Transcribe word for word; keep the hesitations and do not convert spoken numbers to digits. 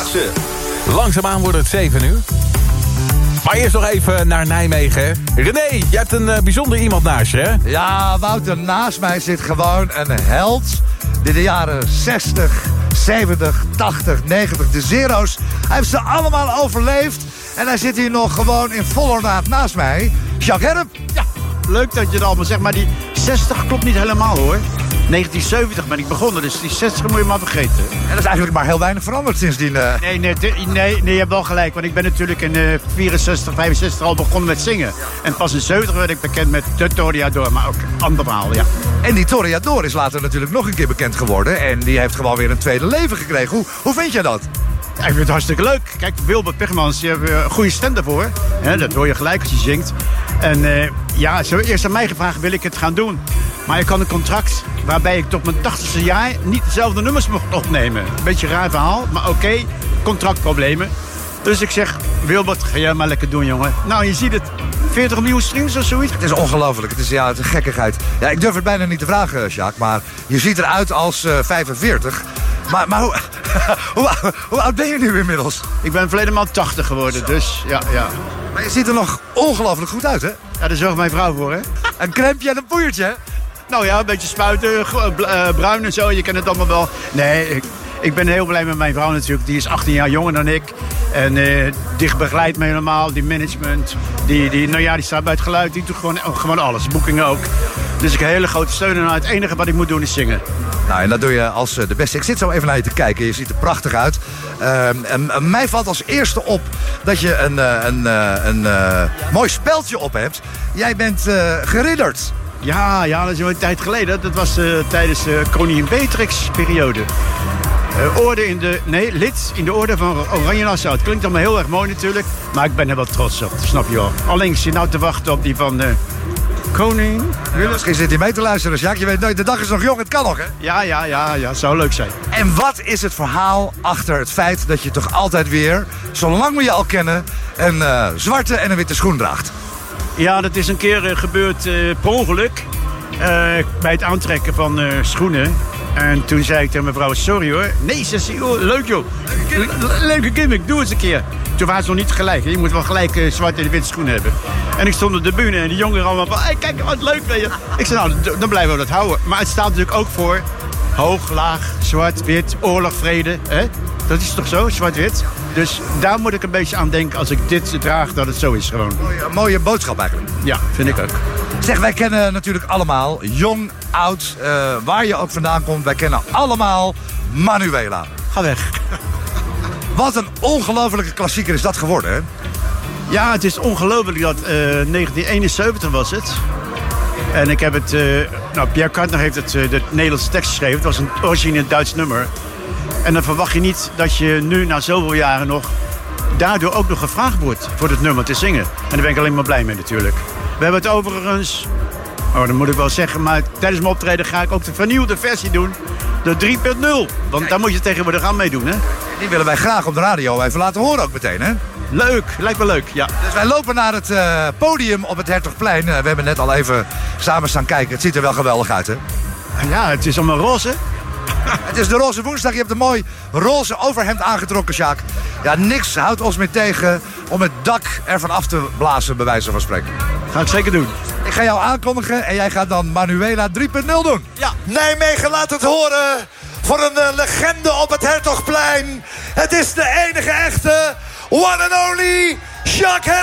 Zandvoortse. Langzaamaan wordt het zeven uur. Maar eerst nog even naar Nijmegen. Hè? René, je hebt een uh, bijzonder iemand naast je, hè? Ja, Wouter, naast mij zit gewoon een held die de jaren zestig, zeventig, tachtig, negentig, de zero's. Hij heeft ze allemaal overleefd. En hij zit hier nog gewoon in volle ornaat naast mij. Jacques Herp. Ja, leuk dat je het allemaal zegt, maar die zestig klopt niet helemaal, hoor. negentien zeventig ben ik begonnen, dus die zestig moet je maar vergeten. En dat is eigenlijk maar heel weinig veranderd sindsdien. Uh... Nee, nee, nee, nee, nee, je hebt wel gelijk. Want ik ben natuurlijk in uh, vierenzestig, vijfenzestig al begonnen met zingen. Ja. En pas in zeventig werd ik bekend met de Toreador, maar ook ander verhaal, ja. En die Toreador is later natuurlijk nog een keer bekend geworden. En die heeft gewoon weer een tweede leven gekregen. Hoe, hoe vind je dat? Ja, ik vind het hartstikke leuk. Kijk, Wilbert Pigmans, je hebt een goede stem daarvoor. He, dat hoor je gelijk als je zingt. En uh, ja, ze hebben eerst aan mij gevraagd, wil ik het gaan doen? Maar ik had een contract waarbij ik tot mijn tachtigste jaar niet dezelfde nummers mocht opnemen. Beetje een raar verhaal, maar oké, okay, contractproblemen. Dus ik zeg, Wilbert, ga jij maar lekker doen, jongen. Nou, je ziet het, veertig miljoen streams of zoiets. Het is ongelooflijk, het is, ja, het is een gekkigheid. Ja, ik durf het bijna niet te vragen, Jacques, maar je ziet eruit als uh, vijfenveertig. Maar, maar hoe, hoe, hoe oud ben je nu inmiddels? Ik ben verleden maand tachtig geworden, dus ja, ja. Maar je ziet er nog ongelooflijk goed uit, hè? Ja, daar zorgt mijn vrouw voor, hè? Een krempje en een poeiertje, hè? Nou ja, een beetje spuiten, bruin en zo, je kent het allemaal wel. Nee, ik, ik ben heel blij met mijn vrouw natuurlijk. Die is achttien jaar jonger dan ik. En uh, die begeleidt me helemaal, die management. Die, die, nou ja, die staat bij het geluid, die doet gewoon, gewoon alles, boekingen ook. Dus ik heb een hele grote steun en het enige wat ik moet doen is zingen. Nou, en dat doe je als de beste. Ik zit zo even naar je te kijken. Je ziet er prachtig uit. Uh, en, en mij valt als eerste op dat je een, uh, een, uh, een uh, mooi speldje op hebt. Jij bent uh, geridderd. Ja, ja, dat is een tijd geleden. Dat was uh, tijdens de koningin Beatrix-periode. Uh, orde in de, nee, lid in de orde van Oranje Nassau. Het klinkt allemaal heel erg mooi natuurlijk. Maar ik ben er wel trots op, snap je wel. Alleen zit nou te wachten op die van... Uh, Koning. Ja, misschien zit hij mee te luisteren, Jacques. Je weet nooit, de dag is nog jong, het kan nog, hè? Ja, ja, ja, ja, zou leuk zijn. En wat is het verhaal achter het feit dat je toch altijd weer, zolang we je al kennen, een uh, zwarte en een witte schoen draagt? Ja, dat is een keer uh, gebeurd uh, per ongeluk. Uh, bij het aantrekken van uh, schoenen. En toen zei ik tegen mevrouw, sorry hoor. Nee, ze zei, oh, leuk joh. Le- leuke gimmick, doe eens een keer. Toen waren ze nog niet gelijk. Je moet wel gelijk uh, zwarte en witte schoenen hebben. En ik stond op de bühne en die jongeren allemaal van... Hey, kijk, wat leuk, weet je. Ik zei, nou, d- dan blijven we dat houden. Maar het staat natuurlijk ook voor... hoog, laag, zwart, wit, oorlog, vrede. Hè? Dat is toch zo, zwart-wit? Dus daar moet ik een beetje aan denken als ik dit draag, dat het zo is gewoon. Mooie, mooie boodschap eigenlijk. Ja, vind ik ook. Zeg, wij kennen natuurlijk allemaal, jong, oud, uh, waar je ook vandaan komt. Wij kennen allemaal Manuela. Ga weg. Wat een ongelofelijke klassieker is dat geworden, hè? Ja, het is ongelooflijk dat uh, negentien eenenzeventig was het. En ik heb het... Uh, nou, Pierre Kartner heeft het, uh, de Nederlandse tekst geschreven. Het was een origineel Duits nummer. En dan verwacht je niet dat je nu na zoveel jaren nog... daardoor ook nog gevraagd wordt voor het nummer te zingen. En daar ben ik alleen maar blij mee natuurlijk. We hebben het overigens... Oh, dat moet ik wel zeggen, maar tijdens mijn optreden ga ik ook de vernieuwde versie doen. De drie punt nul. Want Kijk. Daar moet je tegenwoordig aan meedoen, hè? Die willen wij graag op de radio even laten horen ook meteen, hè? Leuk, lijkt me leuk, ja. Dus wij lopen naar het uh, podium op het Hertogplein. Uh, we hebben net al even samen staan kijken. Het ziet er wel geweldig uit, hè? Ja, het is allemaal roze. Het is de roze woensdag. Je hebt een mooi roze overhemd aangetrokken, Sjaak. Ja, niks houdt ons meer tegen om het dak ervan af te blazen, bij wijze van spreken. Ga ik zeker doen. Ik ga jou aankondigen en jij gaat dan Manuela drie punt nul doen. Ja. Nijmegen laat het horen voor een uh, legende op het Hertogplein. Het is de enige echte one and only Jacques Herp.